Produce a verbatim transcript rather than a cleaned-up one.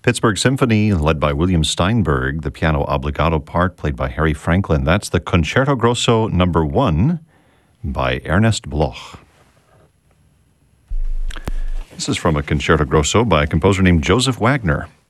Pittsburgh Symphony, led by William Steinberg, the piano obbligato part played by Harry Franklin. That's the Concerto Grosso number one by Ernest Bloch. This is from a Concerto Grosso by a composer named Joseph Wagner.